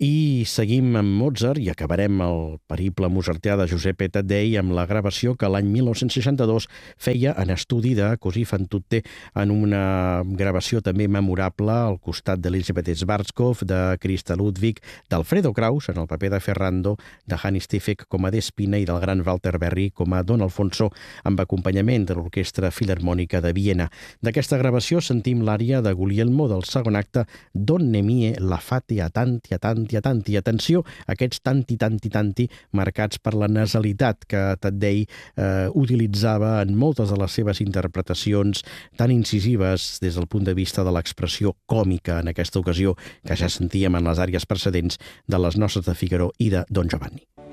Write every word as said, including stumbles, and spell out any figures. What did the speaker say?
I seguim amb Mozart i acabarem el periple mozartià de Giuseppe Taddei amb la gravació que l'any mil nou-cents seixanta-dos feia en estudi de Così fan tutte, en una gravació també memorable al costat d'Elisabeth Schwarzkopf, de Christa Ludwig, d'Alfredo Kraus en el paper de Ferrando, de Hanni Steffek com a Despina i del gran Walter Berry com a Don Alfonso, amb acompanyament de l'Orquestra Filharmònica de Viena. D'aquesta gravació sentim l'ària de Guglielmo del segon acte, Donne mie la fate a tanti, a tanti, a tanti. Atenció, aquests tanti, tanti, tanti, marcats per la nasalitat que Taddei eh, utilitzava en moltes de les seves interpretacions tan incisives des del punt de vista de l'expressió còmica en aquesta ocasió que ja sentíem en les àrees precedents de les Noces de Figaro i de Don Giovanni.